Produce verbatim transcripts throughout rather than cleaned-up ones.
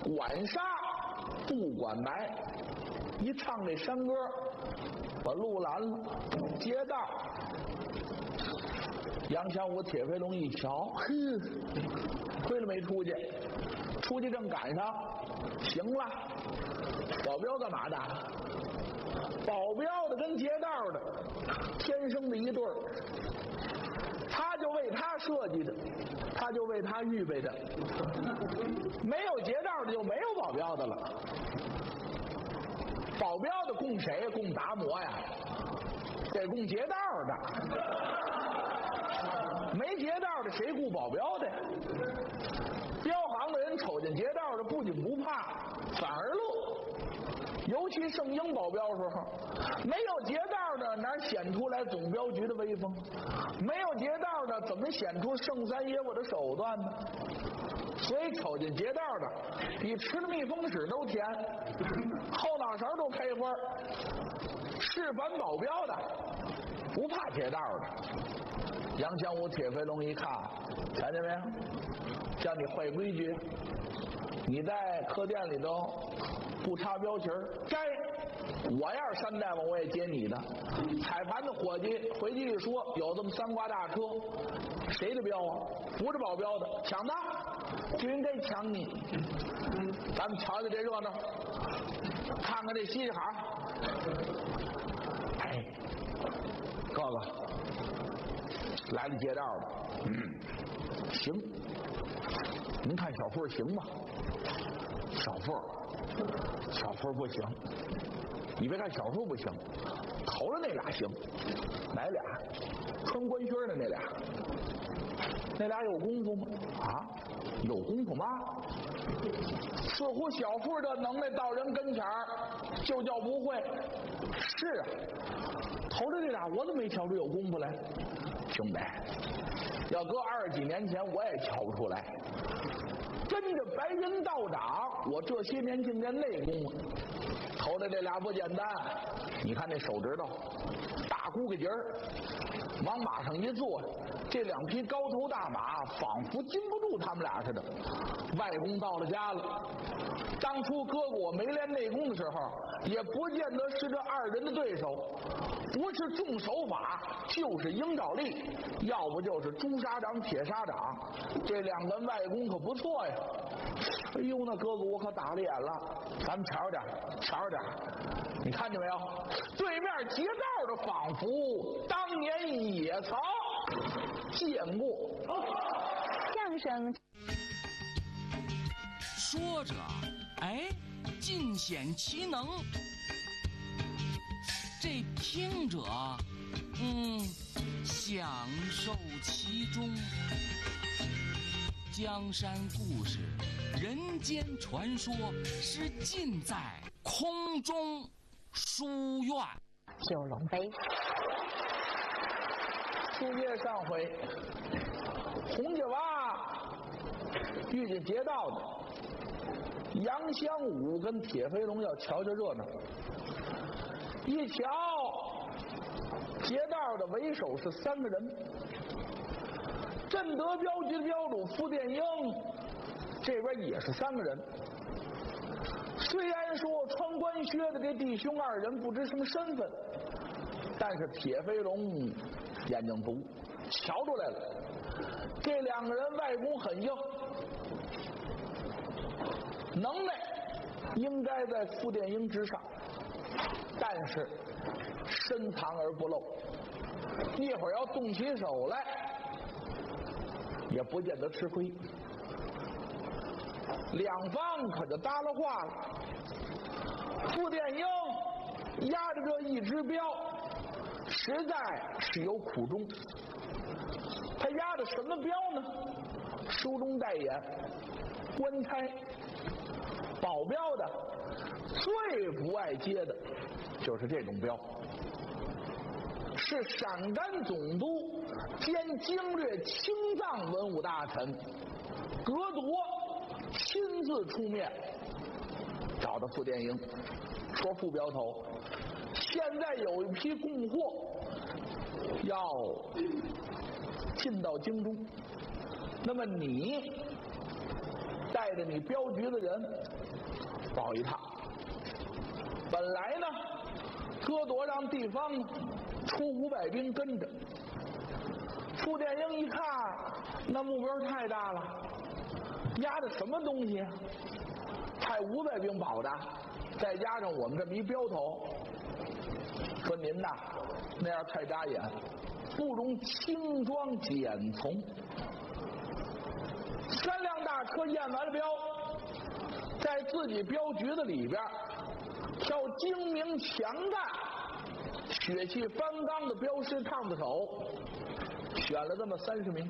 管杀不管埋，一唱这山歌，把路拦了，劫道。杨小武、铁飞龙一瞧，哼，亏了没出去，出去正赶上，行了，保镖干嘛的？保镖的跟劫道的天生的一对儿，他就为他设计的，他就为他预备的，没有劫道的就没有保镖的了。保镖的供谁？供达摩呀，得供劫道的。没劫道的谁顾保镖的呀？镖行的人瞅见劫道的，不仅不怕，反而乐。尤其盛英保镖时候，没有劫道的哪显出来总镖局的威风？没有劫道的怎么显出圣三爷我的手段呢？所以瞅见劫道的，比吃了蜜蜂屎都甜，后脑勺都开花。是反保镖的，不怕劫道的。杨强武、铁飞龙一看，看见没有？叫你坏规矩，你在客店里头不插标旗儿，该我要是山大王，我也接你的。彩盘的伙计回去一说，有这么三挂大车，谁的镖啊？不是保镖的，抢的，就应该抢你。咱们瞧瞧这热闹，看看这稀罕。哎，哥哥。来了劫道的，嗯，行，您看小富行吗？小富，小富不行。你别看小富不行，头了那俩行，哪俩？穿官靴的那俩，那俩有功夫吗？啊，有功夫吗？似乎小富的能耐到人跟前儿就叫不会。是啊，头的那俩我怎么没瞧出有功夫来？兄弟，要搁二十几年前我也瞧不出来。跟着白云道长，我这些年竟练内功了。头的这俩不简单，你看那手指头，大骨骼节儿，往马上一坐，这两匹高头大马仿佛禁不住他们俩似的。外公到了家了，当初哥哥我没练内功的时候，也不见得是这二人的对手。不是重手法，就是鹰爪力，要不就是朱砂掌、铁砂掌。这两个外功可不错呀！哎呦，那哥哥我可打了眼了，咱们瞧点，瞧点，你看见没有？对面劫道的仿佛当年也曾见过。 相声说着，哎，尽显其能。这听者，嗯，享受其中。江山故事、人间传说是尽在空中书院。 九龙杯。 书接上回，洪家洼遇见劫道的，杨香武跟铁飞龙要瞧瞧热闹。一瞧，劫道的为首是三个人，镇德镖局的镖主傅殿英这边也是三个人。虽然说穿官靴的这弟兄二人不知什么身份，但是铁飞龙眼睛毒，瞧出来了，这两个人外功很硬，能耐应该在傅殿英之上。但是深藏而不露，一会儿要动起手来，也不见得吃亏。两方可就搭了话了。傅殿英压着这一只镖，实在是有苦衷。他压的什么镖呢？书中代言，官差。保镖的最不爱接的就是这种镖，是陕甘总督兼经略青藏文武大臣格铎亲自出面找到傅殿英，说傅镖头，现在有一批供货要进到京中，那么你带带着你镖局的人跑一趟。本来呢，哥铎让地方呢出五百兵跟着。傅殿英一看，那目标太大了，压的什么东西啊？派五百兵保的，再加上我们这么一镖头，说您呐，那样太扎眼，不容轻装简从。三辆大车验完了镖，在自己镖局的里边挑精明强干、血气方刚的镖师烫子手，选了这么三十名。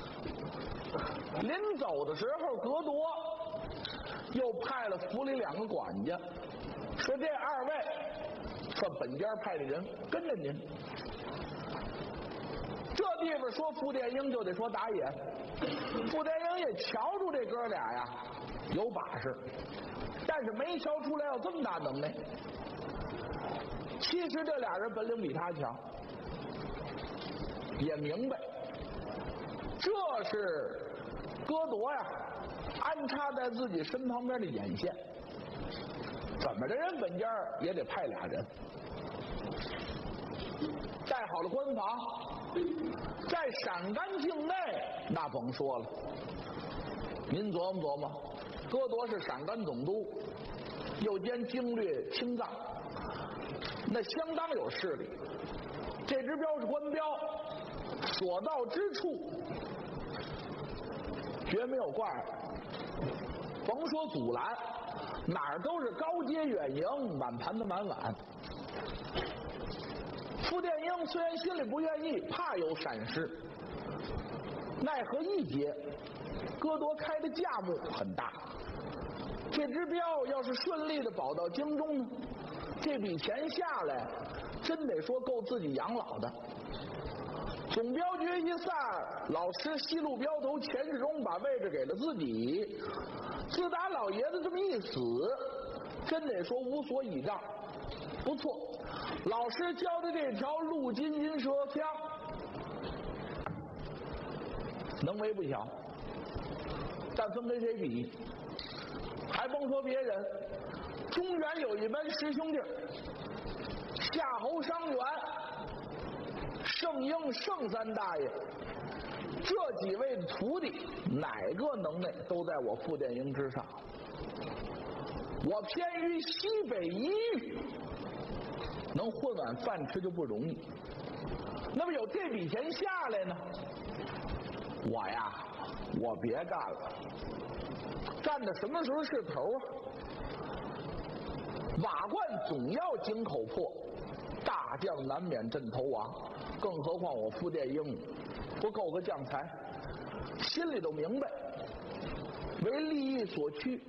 临走的时候，哥铎又派了府里两个管家，说这二位算本家派的人，跟着您。这地方说傅殿英就得说打野，傅殿英也瞧出这哥俩呀有把式，但是没瞧出来要这么大能耐。其实这俩人本领比他强，也明白这是哥铎呀安插在自己身旁边的眼线，怎么着人本家也得派俩人。盖好了官房，在陕甘境内那甭说了，您琢磨琢磨，哥铎是陕甘总督，又兼经略厅藏，那相当有势力。这支镖是官镖，所到之处绝没有挂碍，甭说阻拦，哪儿都是高阶远迎，满盘的满碗。傅殿英虽然心里不愿意，怕有闪失，奈何一劫哥铎开的价目很大，这支镖要是顺利的保到京中呢，这笔钱下来真得说够自己养老的。总镖局一散，老师西路镖头钱世忠把位置给了自己，自打老爷子这么一死，真得说无所倚仗。不错，老师教的这条陆金银蛇枪能为不小，但分跟谁比？还甭说别人，中原有一班师兄弟，夏侯伤员、圣婴圣三大爷，这几位的徒弟哪个能耐都在我傅殿英之上。我偏于西北一域，能混碗饭吃就不容易。那么有这笔钱下来呢，我呀，我别干了，干到什么时候是头啊？瓦罐总要井口破，大将难免阵头亡，更何况我傅殿英不够个将才，心里都明白，为利益所趋。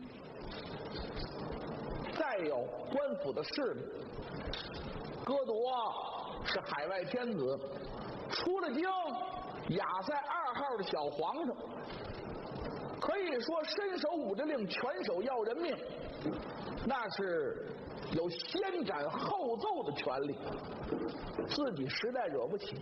再有官府的势力，哥铎是海外天子，出了京亚塞二号的小皇上，可以说伸手捂着令，拳手要人命，那是有先斩后奏的权利，自己实在惹不起。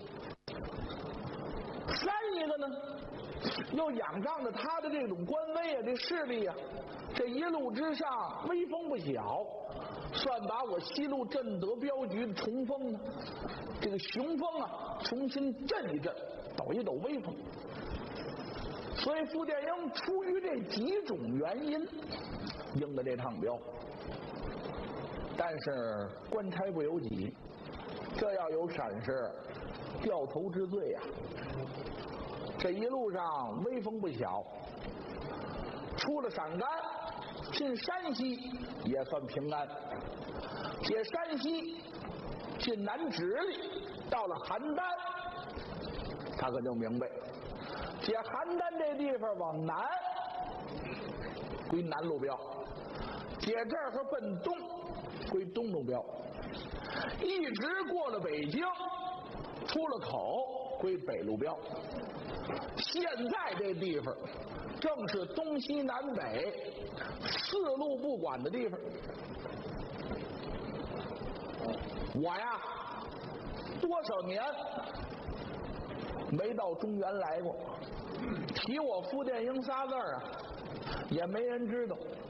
三一个呢，又仰仗着他的这种官威啊，这势力啊，这一路之上威风不小，算把我西路镇德镖局的重风呢，这个雄风啊，重新振一振，抖一抖威风。所以傅殿英出于这几种原因应了这趟镖，但是官差不由己，这要有闪失，掉头之罪呀、啊。这一路上威风不小，出了陕甘，进山西也算平安，解山西进南直隶，到了邯郸，他可就明白，解邯郸这地方往南归南路镖，解这儿和奔东归东路镖，一直过了北京，出了口归北路镖。现在这地方正是东西南北四路不管的地方。我呀，多少年没到中原来过，提我傅殿英仨字儿啊， 也没人知道。